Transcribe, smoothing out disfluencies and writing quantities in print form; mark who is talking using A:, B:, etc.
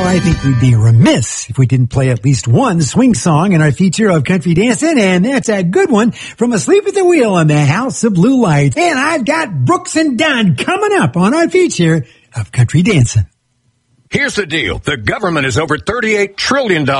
A: I think we'd be remiss if we didn't play at least one swing song in our feature of country dancing, and that's a good one from Asleep at the Wheel on the House of Blue Lights. And I've got Brooks and Dunn coming up on our feature of country dancing.
B: Here's the deal. The government is over $38 trillion